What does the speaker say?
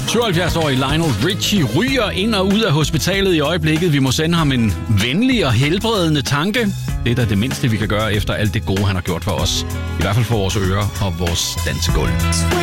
72-årige Lionel Richie ryger ind og ud af hospitalet i øjeblikket. Vi må sende ham en venlig og helbredende tanke. Det er da det mindste, vi kan gøre efter alt det gode, han har gjort for os. I hvert fald for vores ører og vores dansegulv.